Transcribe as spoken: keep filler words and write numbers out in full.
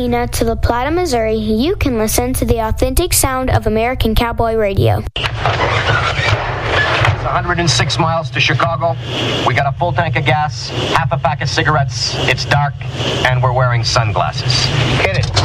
Arena to La Plata, Missouri, you can listen to the authentic sound of American Cowboy Radio. It's one hundred six miles to Chicago. We got a full tank of gas, half a pack of cigarettes. It's dark, and we're wearing sunglasses. Hit it.